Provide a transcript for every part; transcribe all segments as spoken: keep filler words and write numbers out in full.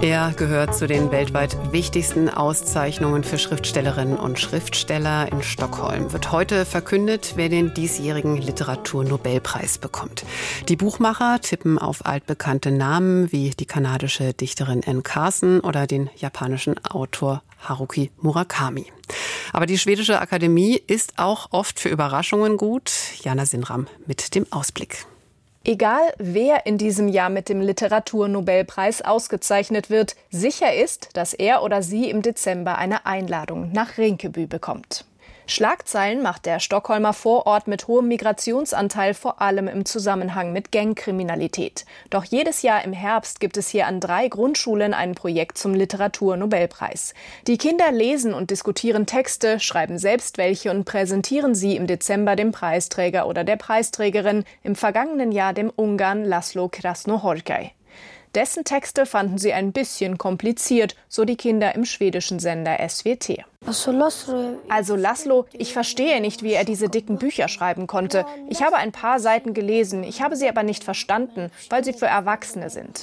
Er gehört zu den weltweit wichtigsten Auszeichnungen für Schriftstellerinnen und Schriftsteller. In Stockholm wird heute verkündet, wer den diesjährigen Literaturnobelpreis bekommt. Die Buchmacher tippen auf altbekannte Namen wie die kanadische Dichterin Anne Carson oder den japanischen Autor Haruki Murakami. Aber die schwedische Akademie ist auch oft für Überraschungen gut. Jana Sinram mit dem Ausblick. Egal, wer in diesem Jahr mit dem Literaturnobelpreis ausgezeichnet wird, sicher ist, dass er oder sie im Dezember eine Einladung nach Rinkeby bekommt. Schlagzeilen macht der Stockholmer Vorort mit hohem Migrationsanteil vor allem im Zusammenhang mit Gangkriminalität. Doch jedes Jahr im Herbst gibt es hier an drei Grundschulen ein Projekt zum Literaturnobelpreis. Die Kinder lesen und diskutieren Texte, schreiben selbst welche und präsentieren sie im Dezember dem Preisträger oder der Preisträgerin, im vergangenen Jahr dem Ungarn Laszlo Krasznahorkai. Dessen Texte fanden sie ein bisschen kompliziert, so die Kinder im schwedischen Sender S W T. Also Laszlo, ich verstehe nicht, wie er diese dicken Bücher schreiben konnte. Ich habe ein paar Seiten gelesen, ich habe sie aber nicht verstanden, weil sie für Erwachsene sind.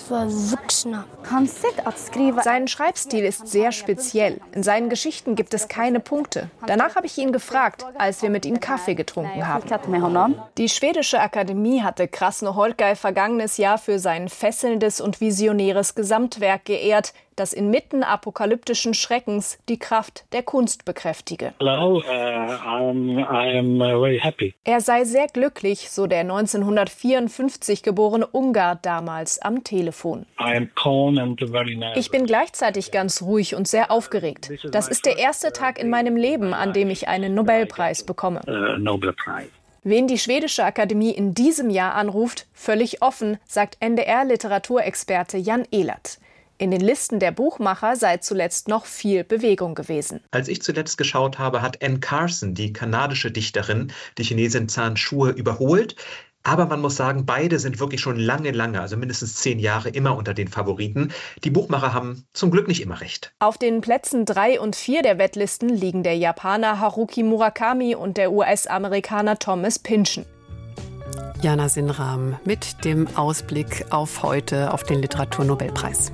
Sein Schreibstil ist sehr speziell. In seinen Geschichten gibt es keine Punkte. Danach habe ich ihn gefragt, als wir mit ihm Kaffee getrunken haben. Die schwedische Akademie hatte Krasznahorkai vergangenes Jahr für sein fesselndes und visionäres Gesamtwerk geehrt, das inmitten apokalyptischen Schreckens die Kraft der Kunst bekräftige. Hello, uh, I'm, I'm very happy. Er sei sehr glücklich, so der neunzehnhundertvierundfünfzig geborene Ungar damals am Telefon. I am calm and very nervous. Ich bin gleichzeitig ganz ruhig und sehr aufgeregt. Das ist der erste Tag in meinem Leben, an dem ich einen Nobelpreis bekomme. Uh, Nobelpreis. Wen die schwedische Akademie in diesem Jahr anruft, völlig offen, sagt N D R-Literaturexperte Jan Ehlert. In den Listen der Buchmacher sei zuletzt noch viel Bewegung gewesen. Als ich zuletzt geschaut habe, hat Anne Carson, die kanadische Dichterin, die Chinesin Zhan Shuhe überholt. Aber man muss sagen, beide sind wirklich schon lange, lange, also mindestens zehn Jahre immer unter den Favoriten. Die Buchmacher haben zum Glück nicht immer recht. Auf den Plätzen drei und vier der Wettlisten liegen der Japaner Haruki Murakami und der U S-Amerikaner Thomas Pynchon. Jana Sinram mit dem Ausblick auf heute auf den Literaturnobelpreis.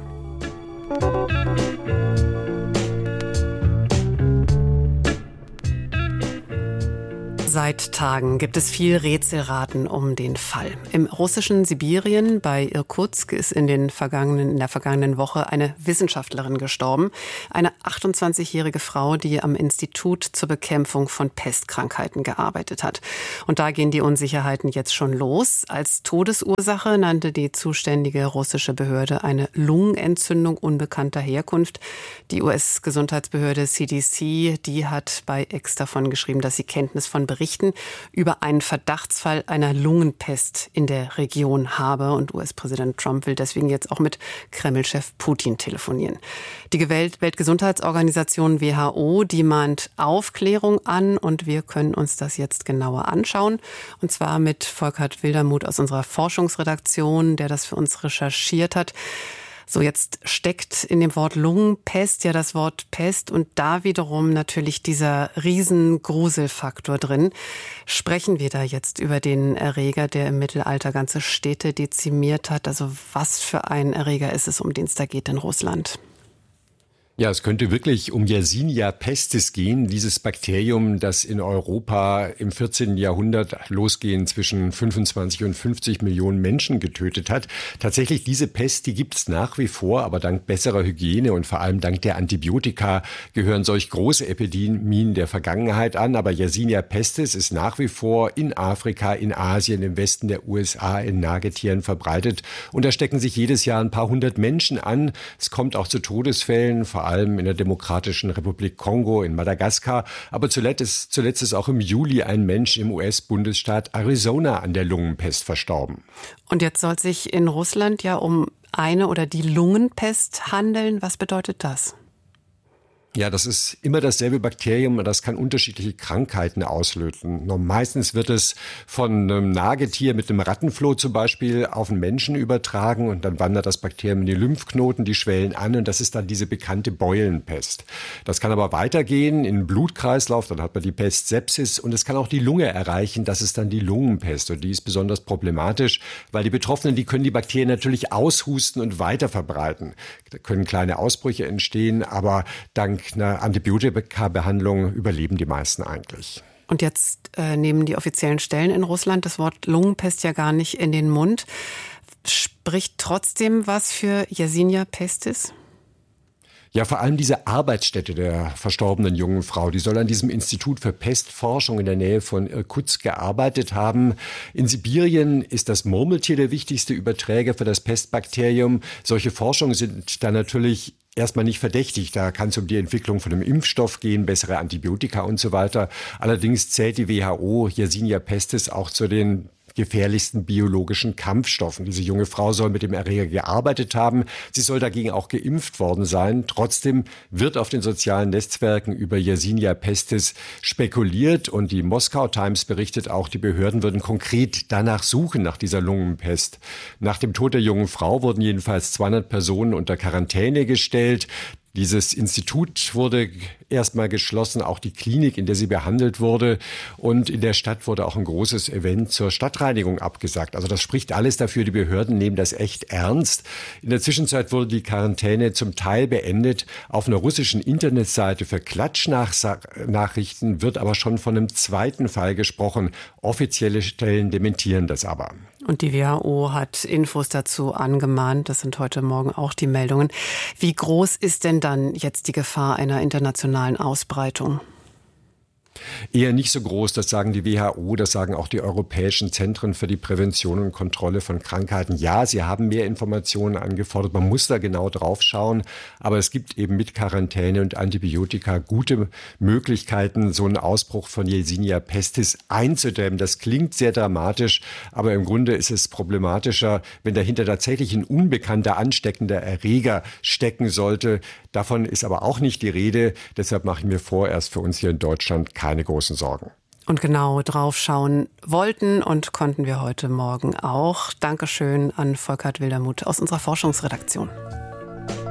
Seit Tagen gibt es viel Rätselraten um den Fall. Im russischen Sibirien bei Irkutsk ist in, den vergangenen, in der vergangenen Woche eine Wissenschaftlerin gestorben. Eine achtundzwanzigjährige Frau, die am Institut zur Bekämpfung von Pestkrankheiten gearbeitet hat. Und da gehen die Unsicherheiten jetzt schon los. Als Todesursache nannte die zuständige russische Behörde eine Lungenentzündung unbekannter Herkunft. Die U S-Gesundheitsbehörde C D C, die hat bei X davon geschrieben, dass sie Kenntnis von Berichten über einen Verdachtsfall einer Lungenpest in der Region habe. Und U S-Präsident Trump will deswegen jetzt auch mit Kreml-Chef Putin telefonieren. Die Weltgesundheitsorganisation W H O, die mahnt Aufklärung an und wir können uns das jetzt genauer anschauen. Und zwar mit Volkert Wildermuth aus unserer Forschungsredaktion, der das für uns recherchiert hat. So, jetzt steckt in dem Wort Lungenpest ja das Wort Pest und da wiederum natürlich dieser riesen Gruselfaktor drin. Sprechen wir da jetzt über den Erreger, der im Mittelalter ganze Städte dezimiert hat? Also was für ein Erreger ist es, um den es da geht in Russland? Ja, es könnte wirklich um Yersinia pestis gehen, dieses Bakterium, das in Europa im vierzehnten Jahrhundert losgehend zwischen fünfundzwanzig und fünfzig Millionen Menschen getötet hat. Tatsächlich, diese Pest, die gibt's nach wie vor, aber dank besserer Hygiene und vor allem dank der Antibiotika gehören solch große Epidemien der Vergangenheit an. Aber Yersinia pestis ist nach wie vor in Afrika, in Asien, im Westen der U S A, in Nagetieren verbreitet. Und da stecken sich jedes Jahr ein paar hundert Menschen an. Es kommt auch zu Todesfällen, vor allem in der Demokratischen Republik Kongo, in Madagaskar. Aber zuletzt ist, zuletzt ist auch im Juli ein Mensch im U S-Bundesstaat Arizona an der Lungenpest verstorben. Und jetzt soll es sich in Russland ja um eine oder die Lungenpest handeln. Was bedeutet das? Ja, das ist immer dasselbe Bakterium und das kann unterschiedliche Krankheiten auslösen. Meistens wird es von einem Nagetier mit einem Rattenfloh zum Beispiel auf einen Menschen übertragen und dann wandert das Bakterium in die Lymphknoten, die schwellen an und das ist dann diese bekannte Beulenpest. Das kann aber weitergehen in den Blutkreislauf, dann hat man die Pest Sepsis und es kann auch die Lunge erreichen, das ist dann die Lungenpest und die ist besonders problematisch, weil die Betroffenen, die können die Bakterien natürlich aushusten und weiter verbreiten. Da können kleine Ausbrüche entstehen, aber dank einer Antibiotika-Behandlung überleben die meisten eigentlich. Und jetzt äh, nehmen die offiziellen Stellen in Russland das Wort Lungenpest ja gar nicht in den Mund. Spricht trotzdem was für Yersinia pestis? Ja, vor allem diese Arbeitsstätte der verstorbenen jungen Frau, die soll an diesem Institut für Pestforschung in der Nähe von Irkutsk gearbeitet haben. In Sibirien ist das Murmeltier der wichtigste Überträger für das Pestbakterium. Solche Forschungen sind da natürlich erstmal nicht verdächtig. Da kann es um die Entwicklung von einem Impfstoff gehen, bessere Antibiotika und so weiter. Allerdings zählt die W H O Yersinia pestis auch zu den gefährlichsten biologischen Kampfstoffen. Diese junge Frau soll mit dem Erreger gearbeitet haben. Sie soll dagegen auch geimpft worden sein. Trotzdem wird auf den sozialen Netzwerken über Yersinia pestis spekuliert und die Moskau Times berichtet auch, die Behörden würden konkret danach suchen, nach dieser Lungenpest. Nach dem Tod der jungen Frau wurden jedenfalls zweihundert Personen unter Quarantäne gestellt. Dieses Institut wurde erstmal geschlossen, auch die Klinik, in der sie behandelt wurde. Und in der Stadt wurde auch ein großes Event zur Stadtreinigung abgesagt. Also das spricht alles dafür, die Behörden nehmen das echt ernst. In der Zwischenzeit wurde die Quarantäne zum Teil beendet. Auf einer russischen Internetseite für Klatschnachrichten wird aber schon von einem zweiten Fall gesprochen. Offizielle Stellen dementieren das aber. Und die W H O hat Infos dazu angemahnt. Das sind heute Morgen auch die Meldungen. Wie groß ist denn dann jetzt die Gefahr einer internationalen Ausbreitung? Eher nicht so groß, das sagen die W H O, das sagen auch die europäischen Zentren für die Prävention und Kontrolle von Krankheiten. Ja, sie haben mehr Informationen angefordert, man muss da genau drauf schauen, aber es gibt eben mit Quarantäne und Antibiotika gute Möglichkeiten, so einen Ausbruch von Yersinia pestis einzudämmen. Das klingt sehr dramatisch, aber im Grunde ist es problematischer, wenn dahinter tatsächlich ein unbekannter ansteckender Erreger stecken sollte. Davon ist aber auch nicht die Rede, deshalb mache ich mir vorerst für uns hier in Deutschland keine keine großen Sorgen. Und genau drauf schauen wollten und konnten wir heute Morgen auch. Dankeschön an Volkert Wildermuth aus unserer Forschungsredaktion.